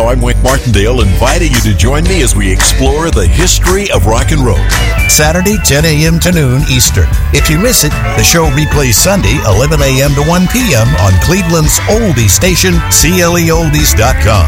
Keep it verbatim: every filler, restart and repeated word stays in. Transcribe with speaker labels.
Speaker 1: I'm Wick Martindale, inviting you to join me as we explore the history of rock and roll.
Speaker 2: Saturday, ten a.m. to noon Eastern. If you miss it, the show replays Sunday, eleven a.m. to one p.m. on Cleveland's oldie station, C L E oldies dot com.